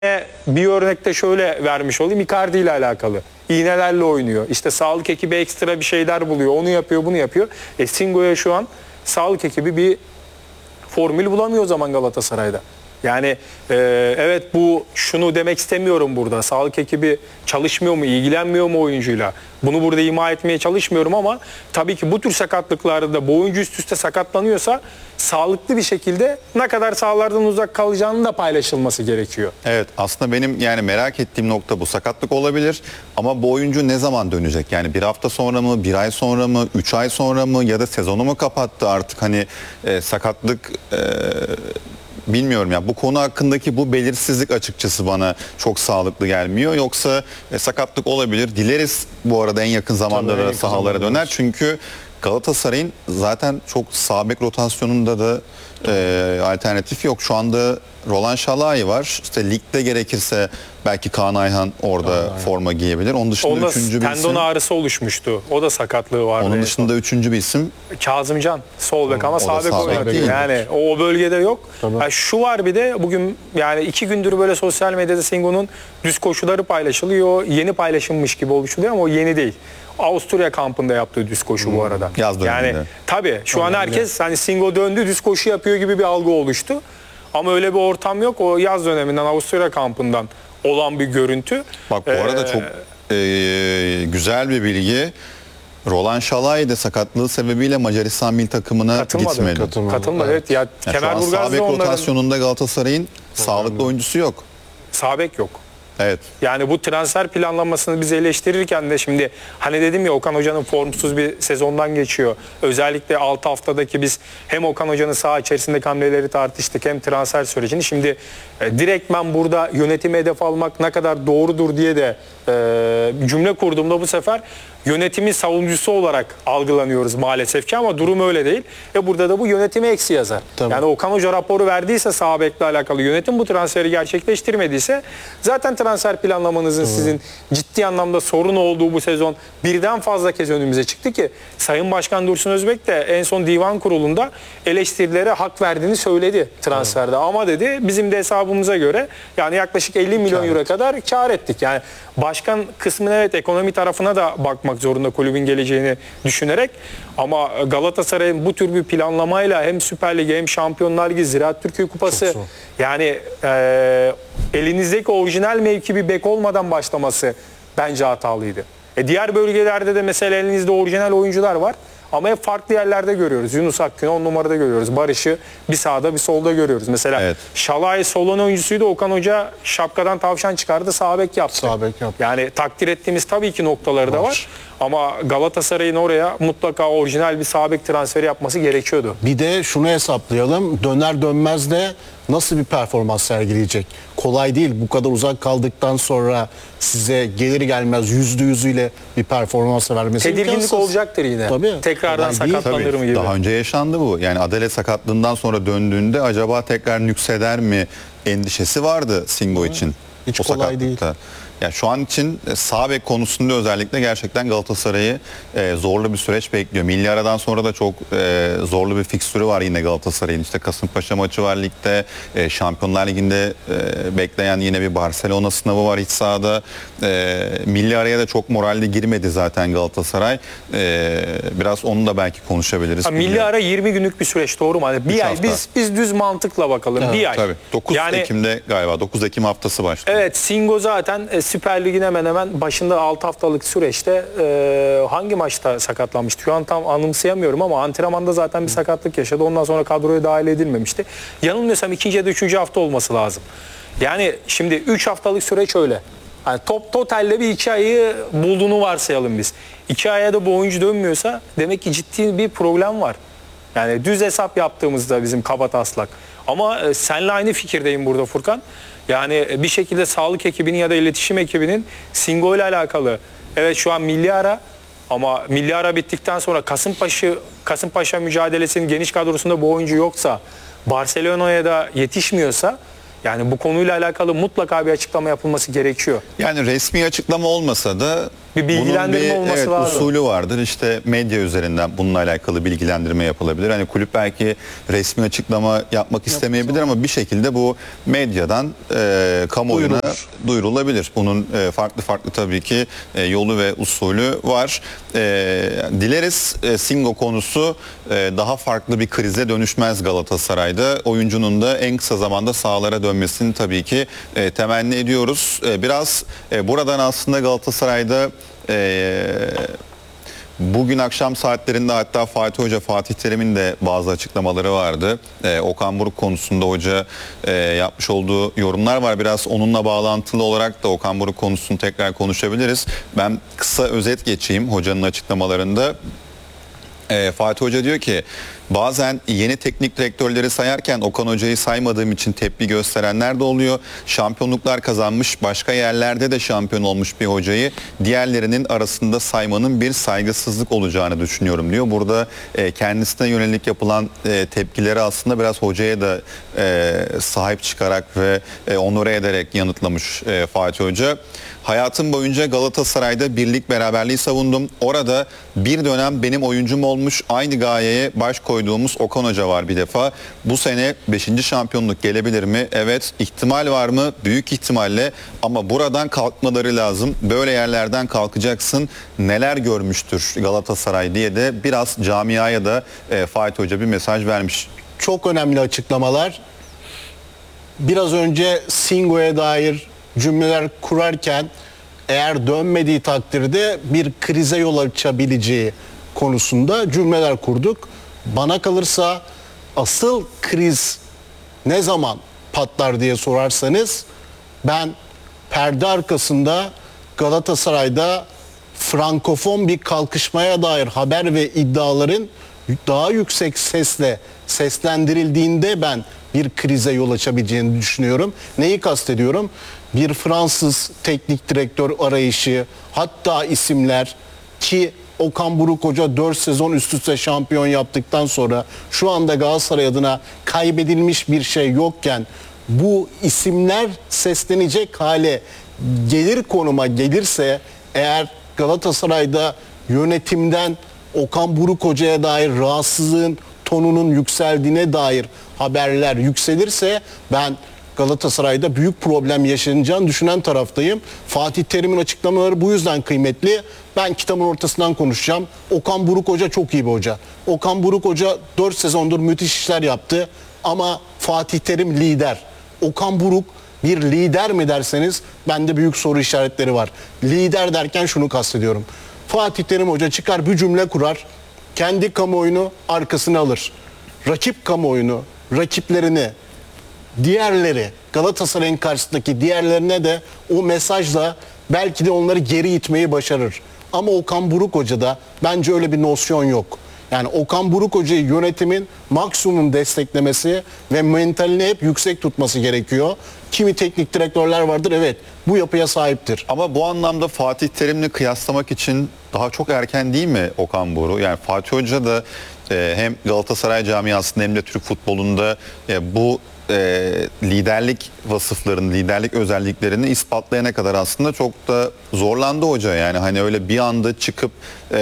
Bir örnekte şöyle vermiş olayım. Icardi ile alakalı. İğnelerle oynuyor. İşte sağlık ekibi ekstra bir şeyler buluyor. Onu yapıyor, bunu yapıyor. Singo'ya şu an sağlık ekibi bir formül bulamıyor o zaman Galatasaray'da. Yani evet, bu şunu demek istemiyorum burada. Sağlık ekibi çalışmıyor mu, ilgilenmiyor mu oyuncuyla? Bunu burada ima etmeye çalışmıyorum ama tabii ki bu tür sakatlıklarda da bu oyuncu üst üste sakatlanıyorsa sağlıklı bir şekilde ne kadar sahalardan uzak kalacağının da paylaşılması gerekiyor. Evet, aslında benim yani merak ettiğim nokta bu. Sakatlık olabilir ama bu oyuncu ne zaman dönecek? Yani bir hafta sonra mı, bir ay sonra mı, 3 ay sonra mı ya da sezonu mu kapattı artık? Hani sakatlık... bilmiyorum ya, bu konu hakkındaki bu belirsizlik açıkçası bana çok sağlıklı gelmiyor. Yoksa sakatlık olabilir. Dileriz bu arada en yakın zamanda sahalara döner. Çünkü Galatasaray'ın zaten çok sağ bek rotasyonunda da alternatif yok. Şu anda Roland Şalai var. İşte ligde gerekirse belki Kaan Ayhan orada forma giyebilir. Onun dışında Onda üçüncü bir isim. tendon ağrısı oluşmuştu. O da sakatlığı vardı. Onun dışında üçüncü bir isim. Kazımcan sol bek ama sağ bek oynadı. değil. Yani o bölgede yok. Yani şu var bir de bugün yani 2 gündür böyle sosyal medyada Singo'nun düz koşuları paylaşılıyor. Yeni paylaşılmış gibi oluşturuyor ama o yeni değil. Avusturya kampında yaptığı düz koşu bu arada. Yaz döneminde. Yani tabii şu an herkes hani Singo döndü düz koşu yapıyor gibi bir algı oluştu. Ama öyle bir ortam yok. O yaz döneminden Avusturya kampından olan bir görüntü. Bak bu arada çok güzel bir bilgi. Roland Şalai de sakatlığı sebebiyle Macaristan milli takımına gitmedi. Katılmadı. Evet. Ya Yani şu an sağ bek rotasyonunda Galatasaray'ın sağlıklı oyuncusu yok. Sağ bek yok. Evet. Yani bu transfer planlamasını biz eleştirirken de şimdi hani dedim ya, Okan Hoca'nın formsuz bir sezondan geçiyor. Özellikle 6 haftadaki biz hem Okan Hoca'nın saha içerisindeki hamleleri tartıştık hem transfer sürecini. Şimdi direktmen burada yönetimi hedef almak ne kadar doğrudur diye de cümle kurduğumda bu sefer yönetimin savunucusu olarak algılanıyoruz maalesef ki, ama durum öyle değil. Burada da bu yönetime eksi yazar. Tabii. Yani Okan Hoca raporu verdiyse sağ bekle alakalı, yönetim bu transferi gerçekleştirmediyse zaten transfer planlamanızın sizin ciddi anlamda sorun olduğu bu sezon birden fazla kez önümüze çıktı ki Sayın Başkan Dursun Özbek de en son divan kurulunda eleştirilere hak verdiğini söyledi transferde. Ama dedi bizim de hesabımıza göre yani yaklaşık 50 milyon euro kadar kar ettik. Yani başkan kısmına evet ekonomi tarafına da bakmak zorunda kulübün geleceğini düşünerek, ama Galatasaray'ın bu tür bir planlamayla hem Süper Lig'e hem Şampiyonlar Ligi, Ziraat Türkiye Kupası yani elinizdeki orijinal mevki bir bek olmadan başlaması bence hatalıydı. Diğer bölgelerde de mesela elinizde orijinal oyuncular var ama hep farklı yerlerde görüyoruz. Yunus Akgün'ü 10 numarada görüyoruz. Barış'ı bir sağda bir solda görüyoruz. Mesela Şalai solun oyuncusuydu. Okan Hoca şapkadan tavşan çıkardı. Sağ bek yaptı. Sağ bek yaptı. Yani takdir ettiğimiz tabii ki noktaları da var. Ama Galatasaray'ın oraya mutlaka orijinal bir sağ bek transferi yapması gerekiyordu. Bir de şunu hesaplayalım. Döner dönmez de nasıl bir performans sergileyecek? Kolay değil. Bu kadar uzak kaldıktan sonra size gelir gelmez %100'üyle bir performans vermesi tedirginlik imkansız. olacaktır yine. Tabii. Tekrardan sakatlanır mı gibi. Daha önce yaşandı bu. Yani Adele sakatlığından sonra döndüğünde acaba tekrar nükseder mi endişesi vardı Singo için. Hiç o kolay değil. Yani şu an için sağ bek konusunda özellikle gerçekten Galatasaray'ı zorlu bir süreç bekliyor. Milli aradan sonra da çok zorlu bir fikstürü var yine Galatasaray'ın. İşte Kasımpaşa maçı var ligde. Şampiyonlar Ligi'nde bekleyen yine bir Barcelona sınavı var iç sahada. Milli araya da çok moralli girmedi zaten Galatasaray. Biraz onu da belki konuşabiliriz. Milli ara 20 günlük bir süreç, doğru mu? Hani bir ay biz düz mantıkla bakalım. Evet. Bir ay. Tabii. 9 Ekim'de galiba 9 Ekim haftası başlıyor. Evet, Singo zaten Süper Lig'in hemen hemen başında 6 haftalık süreçte hangi maçta sakatlanmıştı? Şu an tam anımsayamıyorum ama antrenmanda zaten bir sakatlık yaşadı. Ondan sonra kadroya dahil edilmemişti. Yanılmıyorsam 2. ya da 3. hafta olması lazım. Yani şimdi 3 haftalık süreç öyle. Yani totalde bir 2 ayı bulduğunu varsayalım biz. 2 aya da bu oyuncu dönmüyorsa demek ki ciddi bir problem var. Yani düz hesap yaptığımızda bizim kabataslak. Ama seninle aynı fikirdeyim burada Furkan. Yani bir şekilde sağlık ekibinin ya da iletişim ekibinin Singo ile alakalı. Evet şu an milli ara, ama milli ara bittikten sonra Kasımpaşa mücadelesinin geniş kadrosunda bu oyuncu yoksa, Barcelona'ya da yetişmiyorsa, yani bu konuyla alakalı mutlaka bir açıklama yapılması gerekiyor. Yani resmi açıklama olmasa da Bir bilgilendirme Bunun bir, olması evet, lazım. usulü vardır. İşte medya üzerinden bununla alakalı bilgilendirme yapılabilir. Hani kulüp belki resmi açıklama yapmak istemeyebilir ama bir şekilde bu medyadan kamuoyuna duyurulabilir. Bunun farklı farklı tabii ki yolu ve usulü var. Dileriz Singo konusu daha farklı bir krize dönüşmez Galatasaray'da. Oyuncunun da en kısa zamanda sahalara dönmesini tabii ki temenni ediyoruz. Biraz buradan aslında Galatasaray'da bugün akşam saatlerinde hatta Fatih Hoca, Fatih Terim'in de bazı açıklamaları vardı. Okan Buruk konusunda hoca yapmış olduğu yorumlar var. Biraz onunla bağlantılı olarak da Okan Buruk konusunu tekrar konuşabiliriz. Ben kısa özet geçeyim hocanın açıklamalarında. Fatih Hoca diyor ki bazen yeni teknik direktörleri sayarken Okan Hoca'yı saymadığım için tepki gösterenler de oluyor. Şampiyonluklar kazanmış, başka yerlerde de şampiyon olmuş bir hocayı diğerlerinin arasında saymanın bir saygısızlık olacağını düşünüyorum diyor. Burada kendisine yönelik yapılan tepkileri aslında biraz hocaya da sahip çıkarak ve onore ederek yanıtlamış Fatih Hoca. Hayatım boyunca Galatasaray'da birlik beraberliği savundum. Orada bir dönem benim oyuncum olmuş, aynı gayeye baş koyduğumuz Okan Hoca var bir defa. Bu sene 5. şampiyonluk gelebilir mi? Evet. İhtimal var mı? Büyük ihtimalle. Ama buradan kalkmaları lazım. Böyle yerlerden kalkacaksın. Neler görmüştür Galatasaray diye de biraz camiaya da Fatih Hoca bir mesaj vermiş. Çok önemli açıklamalar. Biraz önce Singo'ya dair cümleler kurarken eğer dönmediği takdirde bir krize yol açabileceği konusunda cümleler kurduk. Bana kalırsa asıl kriz ne zaman patlar diye sorarsanız ben perde arkasında Galatasaray'da frankofon bir kalkışmaya dair haber ve iddiaların daha yüksek sesle seslendirildiğinde ben bir krize yol açabileceğini düşünüyorum. Neyi kastediyorum? Bir Fransız teknik direktör arayışı, hatta isimler ki Okan Buruk Hoca 4 sezon üst üste şampiyon yaptıktan sonra şu anda Galatasaray adına kaybedilmiş bir şey yokken bu isimler seslenecek hale gelir konuma gelirse eğer Galatasaray'da yönetimden Okan Buruk Hoca'ya dair rahatsızlığın tonunun yükseldiğine dair haberler yükselirse ben Galatasaray'da büyük problem yaşanacağını düşünen taraftayım. Fatih Terim'in açıklamaları bu yüzden kıymetli. Ben kitabın ortasından konuşacağım. Okan Buruk Hoca çok iyi bir hoca. Okan Buruk Hoca 4 sezondur müthiş işler yaptı ama Fatih Terim lider. Okan Buruk bir lider mi derseniz bende büyük soru işaretleri var. Lider derken şunu kastediyorum. Fatih Terim Hoca çıkar bir cümle kurar. Kendi kamuoyunu arkasına alır. Rakip kamuoyunu, rakiplerini, diğerleri Galatasaray'ın karşısındaki diğerlerine de o mesajla belki de onları geri itmeyi başarır. Ama Okan Buruk Hoca'da bence öyle bir nosyon yok. Yani Okan Buruk Hoca'yı yönetimin maksimum desteklemesi ve mentalini hep yüksek tutması gerekiyor. Kimi teknik direktörler vardır, evet bu yapıya sahiptir. Ama bu anlamda Fatih Terim'le kıyaslamak için daha çok erken değil mi Okan Buruk? Yani Fatih Hoca da hem Galatasaray camiasında hem de Türk futbolunda bu liderlik vasıflarını, liderlik özelliklerini ispatlayana kadar aslında çok da zorlandı hoca. Yani hani öyle bir anda çıkıp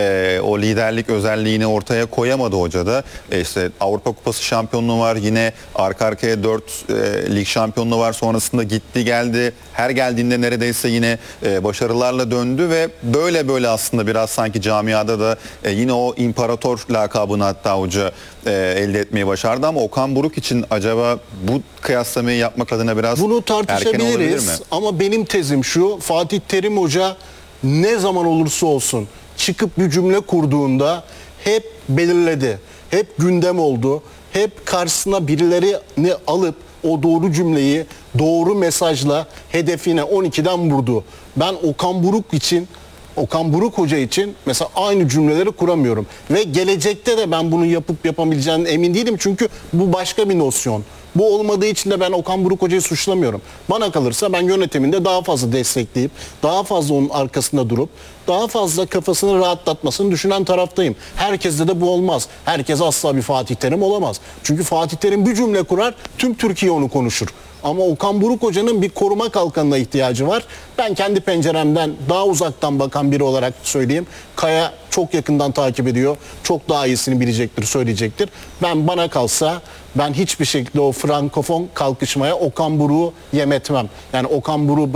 o liderlik özelliğini ortaya koyamadı hoca da. İşte Avrupa Kupası şampiyonluğu var, yine arka arkaya 4 lig şampiyonluğu var, sonrasında gitti geldi. Her geldiğinde neredeyse yine başarılarla döndü ve böyle aslında biraz sanki camiada da yine o imparator lakabını hatta hoca elde etmeyi başardı ama Okan Buruk için acaba bu kıyaslamayı yapmak adına biraz bunu erken olabilir mi? tartışabiliriz ama benim tezim şu: Fatih Terim Hoca ne zaman olursa olsun çıkıp bir cümle kurduğunda hep belirledi, hep gündem oldu, hep karşısına birilerini alıp o doğru cümleyi doğru mesajla hedefine 12'den vurdu. Ben Okan Buruk Hoca için mesela aynı cümleleri kuramıyorum. Ve gelecekte de ben bunu yapıp yapamayacağından emin değilim. Çünkü bu başka bir nosyon. Bu olmadığı için de ben Okan Buruk Hoca'yı suçlamıyorum. Bana kalırsa ben yönetiminde daha fazla destekleyip, daha fazla onun arkasında durup, daha fazla kafasını rahatlatmasını düşünen taraftayım. Herkeste de bu olmaz. Herkes asla bir Fatih Terim olamaz. Çünkü Fatih Terim bir cümle kurar, tüm Türkiye onu konuşur. Ama Okan Buruk Hoca'nın bir koruma kalkanına ihtiyacı var. Ben kendi penceremden daha uzaktan bakan biri olarak söyleyeyim. Kaya çok yakından takip ediyor. Çok daha iyisini bilecektir, söyleyecektir. Bana kalsa ben hiçbir şekilde o frankofon kalkışmaya Okan Buruk'u yem etmem. Yani Okan Buruk'u